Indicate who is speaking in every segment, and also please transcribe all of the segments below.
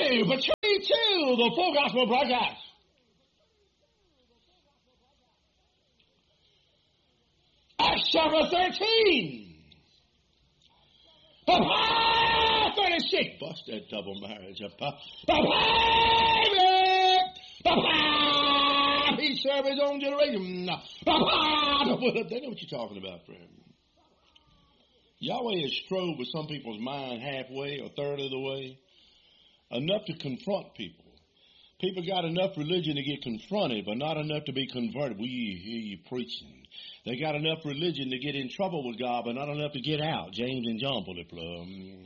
Speaker 1: but 22, the full gospel broadcast. Acts chapter 13. 36. Bust that double marriage up. He served his own generation. They know what you're talking about, friend. Yahweh has strove with some people's mind halfway or third of the way. Enough to confront people. People got enough religion to get confronted, but not enough to be converted. We hear you preaching. They got enough religion to get in trouble with God, but not enough to get out. James and John pull it plumb.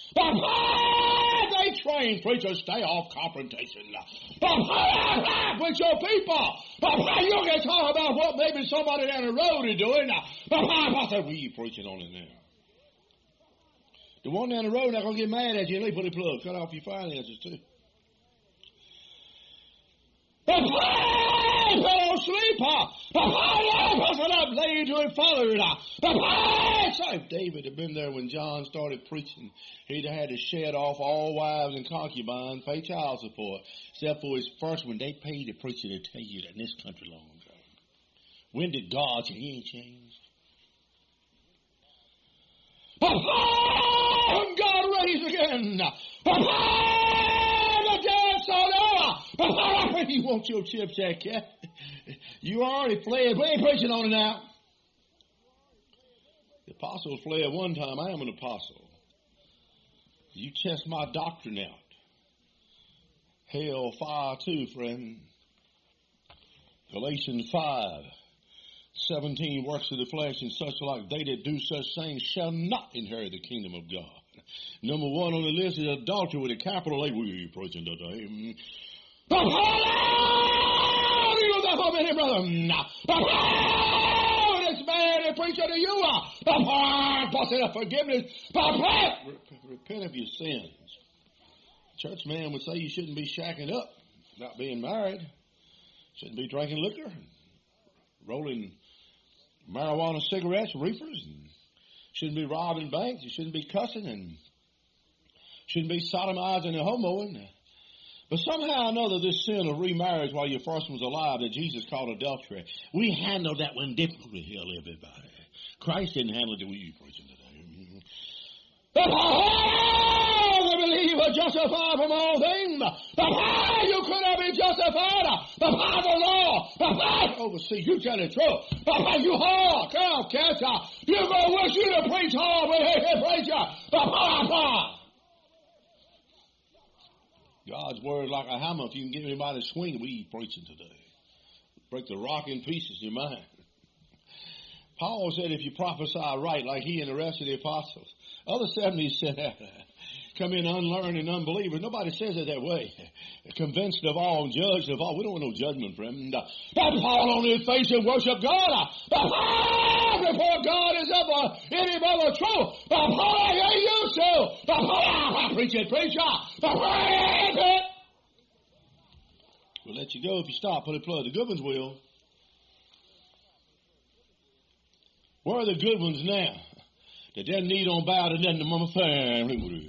Speaker 1: They train preachers stay off confrontation. With your people. You can talk about what maybe somebody down the road is doing. What we preaching on it now? The one down the road not going to get mad at you and they put a plug. Cut off your finances too. Fell asleep. Busted up, laid to it, followed. If David had been there when John started preaching, he'd have had to shed off all wives and concubines, pay child support, except for his first one. They paid the preacher to tell you that in this country long ago. When did God change? He ain't changed. God raised again. The dead saw Noah. You want your chips, that cat? You already fled. We ain't preaching on it now. The apostles fled one time. I am an apostle. You test my doctrine out. Hell, fire too, friend. Galatians 5:17, works of the flesh and such like, they that do such things shall not inherit the kingdom of God. Number one on the list is adultery with a capital A. We preaching today. This man is preaching to you. Busting up forgiveness. Repent of your sins. Church man would say you shouldn't be shacking up, not being married. Shouldn't be drinking liquor, rolling marijuana cigarettes, reefers, and shouldn't be robbing banks. You shouldn't be cussing and shouldn't be sodomizing and homoing. But somehow or another, this sin of remarriage while your first one was alive that Jesus called adultery, we handled that one differently here, everybody. Christ didn't handle it the way you preaching today. The believer justified from all things. You could not be justified. The law. Oversee. You tell the truth. You hard. Come, catcher. You go wish you to preach hard, but hey, preacher. God's word is like a hammer. If you can get anybody to swing, we preaching today. Break the rock in pieces in your mind. Paul said if you prophesy right, like he and the rest of the apostles. Other 70 said that. Come in unlearned and unbelievers. Nobody says it that way. Convinced of all and judged of all. We don't want no judgment, friend. Fall on his face and worship God. Before God is up on any other truth. I used to. Preach it, preacher. We'll let you go if you stop. Put a plug. The good ones will. Where are the good ones now? That doesn't need on bow to nothing to mama family.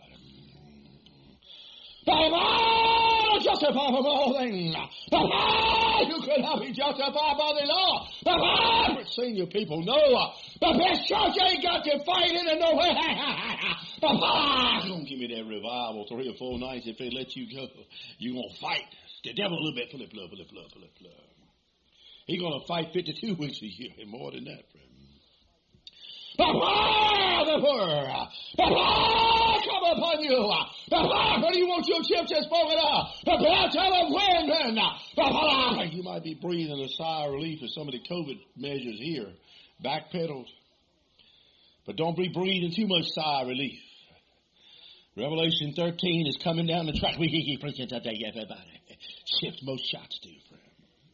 Speaker 1: Justified from all things. You could not be justified by the law. Senior people know the best church ain't got to fight in and no way. Don't give me that revival 3 or 4 nights if they let you go. You're going to fight the devil a little bit. Pull it. He's going to fight 52 weeks a year and more than that, friend. The word come upon you. But you want your chips just spoken up. Tell them when, then. You might be breathing a sigh of relief of some of the COVID measures here. Backpedaled. But don't be breathing too much sigh of relief. Revelation 13 is coming down the track. We keep preaching today, everybody. Shift most shots to, friend.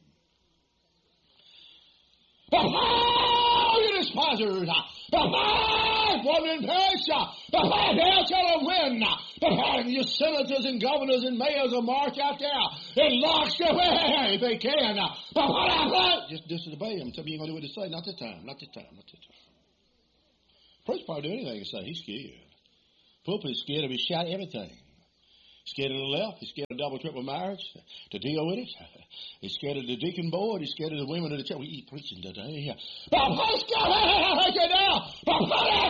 Speaker 1: You despisers. One in Persia. They'll tell them when. Your senators and governors and mayors will march out there in lockstep if they can. Just disobey them. Tell me you're going to do what they say. Not this time. Preacher probably do anything to say. He's scared. Pulpit is scared of his shout everything. Scared of the left. He's scared of double, triple marriage to deal with it. He's scared of the deacon board. He's scared of the women of the church. We preaching today. But let's go now. But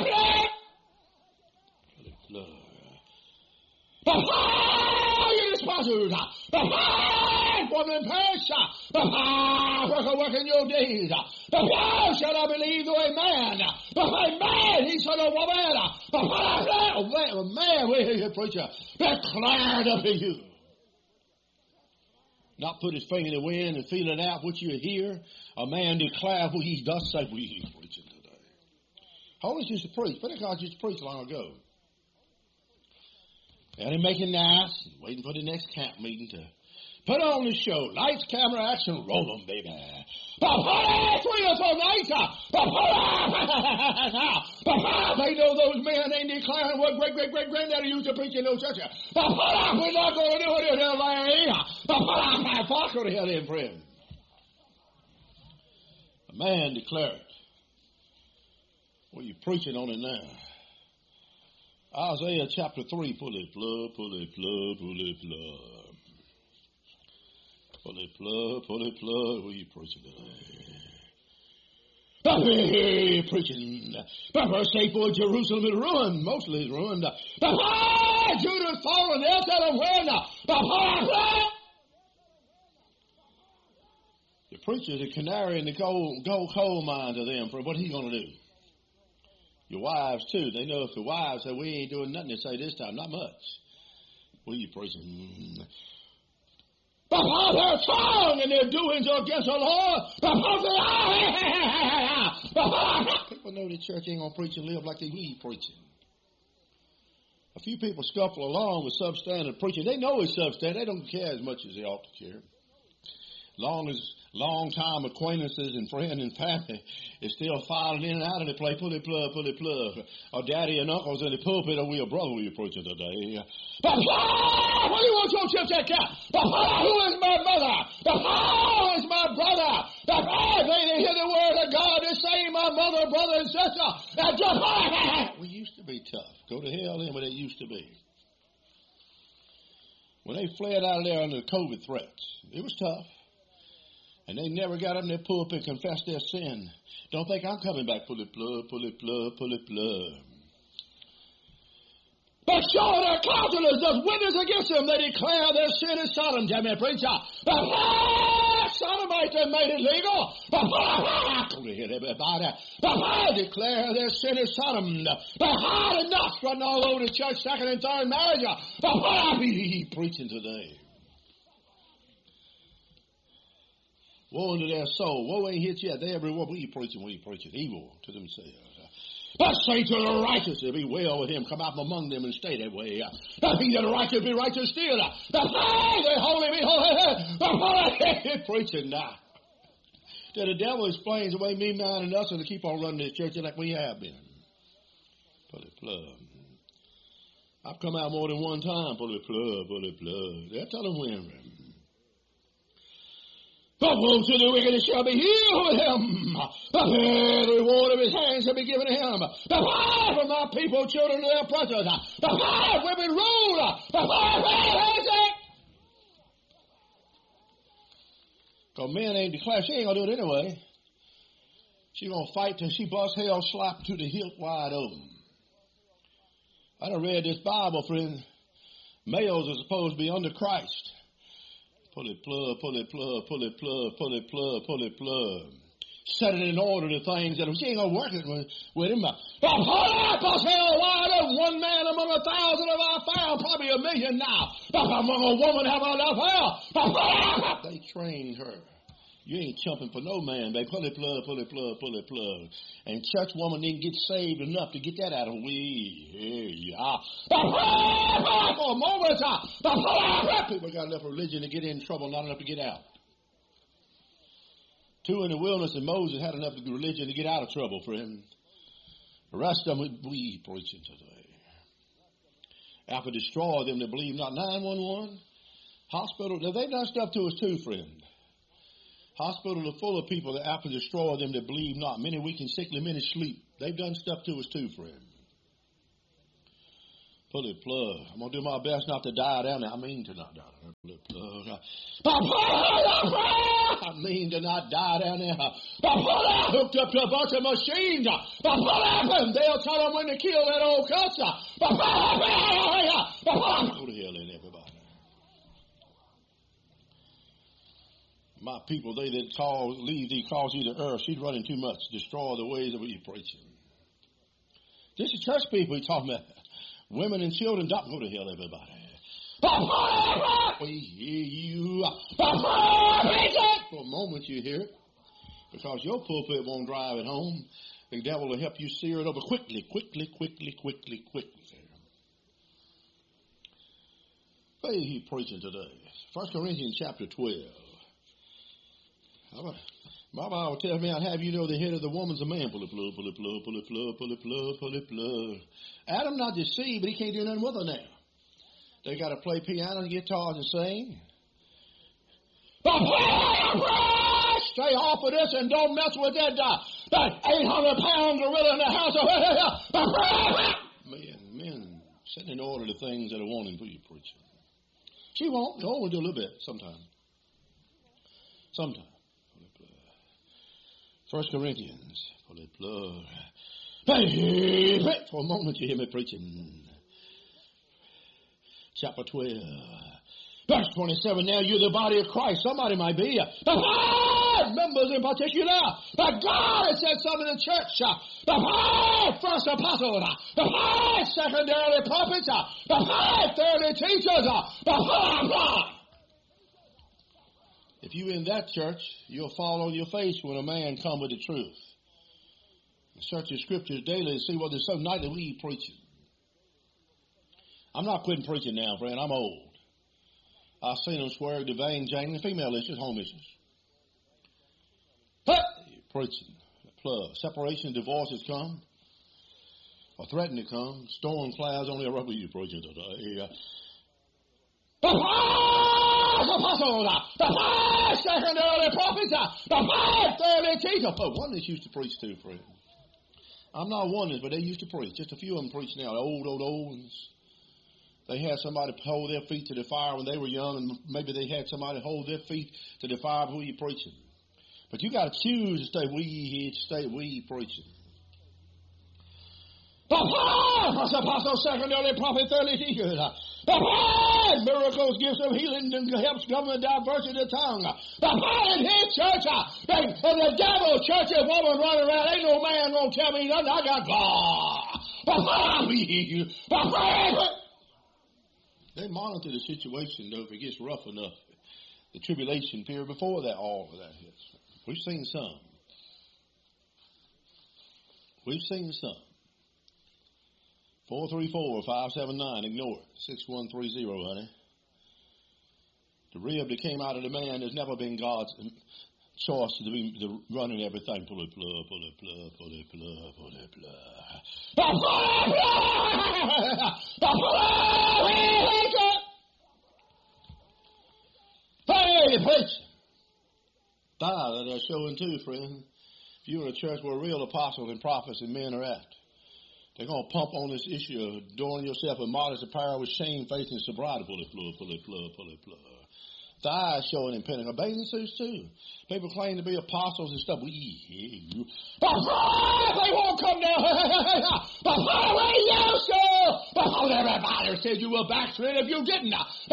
Speaker 1: you're responsible. Woman perish. Work in your days. How shall I believe the way man? Man, he said a woman. Man, we hear you, preacher. Declared unto you. Not put his finger in the wind and feel it out what you hear. A man declare what he does say. We preaching today. Holiness used to preach. Pentecost used to preach long ago. And they're making nice, waiting for the next camp meeting to put on the show. Lights, camera, action, roll them, baby. They know those men ain't declaring what great-great-great-granddaddy used to preach in those churches. We're not going to do it in L.A. Fuck go to hell in, friend. A man declared. What are you preaching on it now? Isaiah chapter 3, pull it, plug. Pull it, plug. What are you preaching today? Preaching. The first day for Jerusalem is ruined. Mostly is ruined. Judah is fallen. They'll tell them when. The preacher is a canary in the gold coal mine to them. For what are he going to do? Your wives, too. They know if the wives say, we ain't doing nothing, they say this time, not much. What are you preaching? But how their tongue and their doings are against the Lord. People know the church ain't going to preach and live like they be preaching. A few people scuffle along with substandard preaching. They know it's substandard. They don't care as much as they ought to care. Long-time acquaintances and friends and family is still filing in and out of the place. Pull it, plug. Or daddy and uncles in the pulpit, or we a brother we preaching today. But what do you want your church at? Who is my mother? How is my brother? They hear the word of God. They say my mother, brother, and sister. We used to be tough. Go to hell in what they used to be. When they fled out of there under the COVID threats, it was tough. And they never got up in their pulpit and confessed their sin. Don't think I'm coming back. Pull it, plug. But show their countenance does witness against them. They declare their sin is Sodom. Tell me, preacher. Sodomites have made it legal. But declare their sin is Sodom. But hard enough running all over the church, second and third marriage. But what I be preaching today? Woe unto their soul. Woe ain't hit yet. They everywhere. We preaching evil to themselves. But say to the righteous, it'll be well with him. Come out from among them and stay that way. That he that righteous be righteous still. That they holy be holy. Preaching now. Till the devil explains the way me, mine, and us are to keep on running this church like we have been. Pull it, plug. I've come out more than one time. Pull it, plug. They'll tell them when. The woe to the wicked shall be healed with him. The reward of his hands shall be given to him. The fire from my people, children of their oppressors. The fire women rule. The fire because men ain't declared. She ain't going to do it anyway. She going to fight till she busts hell slap to the hilt wide open. I done read this Bible, friend. Males are supposed to be under Christ. Pull it, plug. Set it in order to things that she ain't going to work it with him. But bust hell wide open. One man among 1,000 of our found, probably 1 million now. But among a woman have enough hell. They trained her. You ain't jumping for no man, baby. Pull it, plug. And church woman didn't get saved enough to get that out of her. Here you are. For a moment, people got enough religion to get in trouble, not enough to get out. 2 in the wilderness, and Moses had enough religion to get out of trouble, friend. The rest of them, we preaching today. After destroy them that believe not. 911, hospital, they've done stuff to us too, friend. Hospitals are full of people that after destroy them that believe not. Many weak and sickly, many sleep. They've done stuff to us too, friend. Pull it plug. I'm going to do my best not to die down there. I mean to not die down there. Pull it plug. I mean to not die down there. Hooked up to a bunch of machines. They'll tell them when to kill that old cuss. Go to hell in everybody. My people, they that leave thee cause you to err. She's running too much. Destroy the ways of what you're preaching. This is church people he's talking about. Women and children, don't go to hell, everybody. We hear you. For a moment you hear it. Because your pulpit won't drive it home. The devil will help you sear it over quickly. What are you preaching today? 1 Corinthians chapter 12. My Bible tells me I'd have you know the head of the woman's a man. Pull it, plug. Adam not deceived, but he can't do nothing with her now. They got to play piano and guitars and sing. Stay off of this and don't mess with that 800-pound gorilla in the house. Men setting in order the things that are wanting for you preaching. She won't. You'll only do a little bit sometime. 1 Corinthians, pull it plug. For a moment you hear me preaching. Chapter 12. Verse 27, now you're the body of Christ. Somebody might be. The five members in particular. But God has said something in the church. The five first apostles. The five secondary prophets. The five third teachers. The five. If you're in that church, you'll fall on your face when a man come with the truth. Search the scriptures daily and see whether there's some nightly we preaching. I'm not quitting preaching now, friend. I'm old. I've seen them swear to vain jangling female issues, home issues. But preaching, plug. Separation, divorces come, or threaten to come. Storm clouds on the road. You preaching today. The five apostles, the five secondary prophets, the five third teachers. But one that used to preach too, friend. I'm not one, but they used to preach. Just a few of them preach now. The old ones. They had somebody hold their feet to the fire when they were young, and maybe they had somebody hold their feet to the fire who you preaching. But you got to choose to stay we preaching. The five apostles, secondary prophet, third teachers. The five miracles, gifts of healing, and helps government diversity of tongue. The five in his church, and the devil's church, a woman running around, ain't no man gonna tell me nothing. I got God. The five we hear you. The five. They monitor the situation, though, if it gets rough enough. The tribulation period before that, all of that hits. We've seen some. We've seen some. 434-579, ignore it. 6130, honey. The rib that came out of the man has never been God's choice to be running everything. Pull it, plug, pull it, plug, pull it, plug, pull it, plug. Hey, preach. That they're showing too, friend. If you're in a church where real apostles and prophets and men are at, they're going to pump on this issue of adorning yourself with modest apparel with shame, faith, and sobriety. Pull it, plug, pull it, plug, pull it, plug. Thighs showing in Pentagon. Bathing suits too. People claim to be apostles and stuff. They won't come down. Before we used to. Before everybody said you were backslid if you didn't.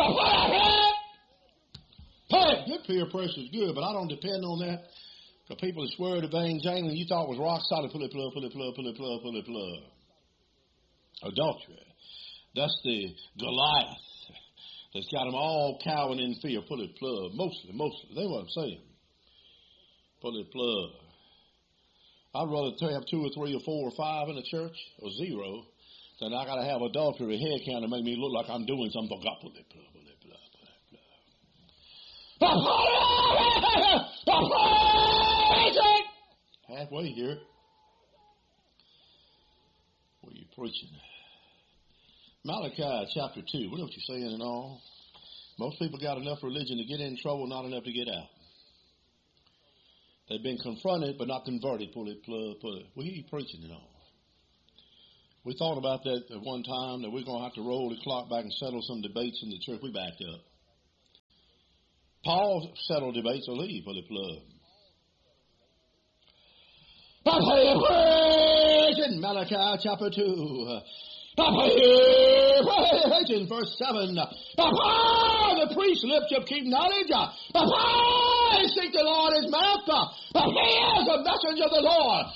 Speaker 1: Good peer pressure is good, but I don't depend on that. The people that swear to vain jangling you thought was rock solid. Pull it, plug, pull it, plug, pull it, plug, pull it, plug. Adultery. That's the Goliath that's got them all cowering in fear. Pull it, plug. Mostly. They what I'm saying. Pull it, plug. I'd rather have 2 or 3 or 4 or 5 in a church, or 0, than I got to have adultery head count to make me look like I'm doing something. God, pull it, plug, pull it, plug, pull it, plug. Halfway here. What are you preaching? Malachi chapter 2. What are you saying and all? Most people got enough religion to get in trouble, not enough to get out. They've been confronted but not converted. Pull it, plug, pull it. What are you preaching and all? We thought about that at one time, that we're going to have to roll the clock back and settle some debates in the church. We backed up. Paul settled debates or leave for the plug. In Malachi chapter 2. In verse 7. The priest's lips shall keep knowledge. Seek the Lord his mouth. He is a messenger of the Lord.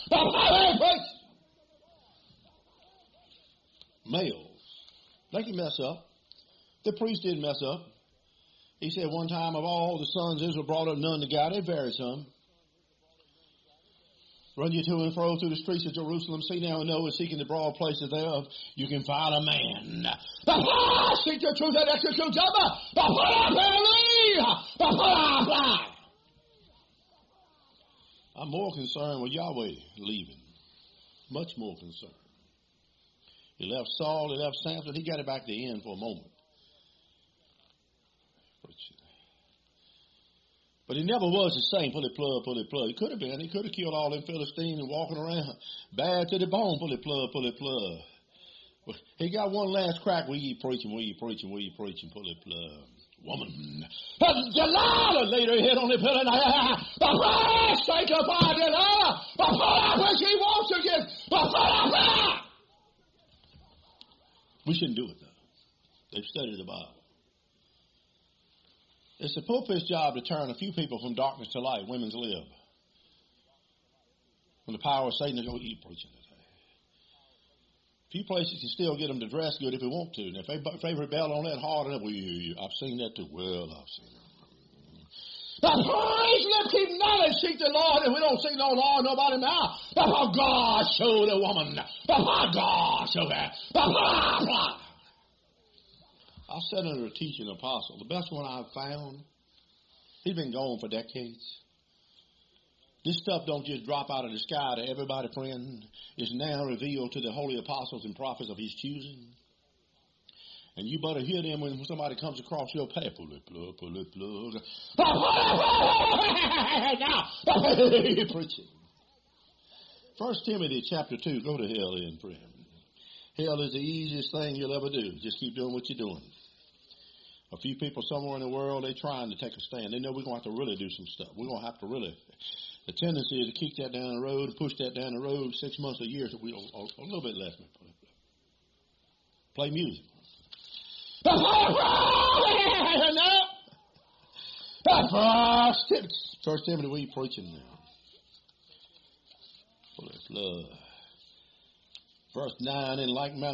Speaker 1: Males, they can mess up. The priest didn't mess up. He said one time, of all the sons Israel brought up, none to God, they buried some. Run you to and fro through the streets of Jerusalem. See now and know, and seeking the broad places thereof, you can find a man. Seek the truth and execute judgment. I'm more concerned with Yahweh leaving. Much more concerned. He left Saul, he left Samson. He got it back to the end for a moment. But he never was the same. Pull it plug, pull it plug. He could have been. He could have killed all them Philistines and walking around bad to the bone. Pull it plug, pull it plug. But he got one last crack. Where you preaching? Where you preaching? Where you preaching? Pull it plug. Woman. Delilah laid her head on the pillow. The Christ sanctified Delilah. But pull up when she wants again. But pull up. We shouldn't do it, though. They've studied the Bible. It's the pulpit's job to turn a few people from darkness to light, women's lib. When the power of Satan is going to eat preaching today. A few places can still get them to dress good if they want to. And if they rebel on that hard enough, I've seen that too. Well, I've seen it. The praise, let's keep knowledge, seek the Lord, and we don't seek no Lord, nobody now. But for God show the woman. But for God show that. But I sat under a teaching apostle, the best one I've found. He's been gone for decades. This stuff don't just drop out of the sky to everybody, friend. It's now revealed to the holy apostles and prophets of his choosing. And you better hear them when somebody comes across your path. Pull it, plug, pull it, plug. Now, preaching. 1 Timothy chapter 2. Go to hell then, friend. Hell is the easiest thing you'll ever do. Just keep doing what you're doing. A few people somewhere in the world, they're trying to take a stand. They know we're going to have to really do some stuff. We're going to have to really. The tendency is to kick that down the road and push that down the road 6 months, a year, so we don't, a little bit less. Play music. First Timothy, what are you preaching now? Full of love. Verse 9, in like manner.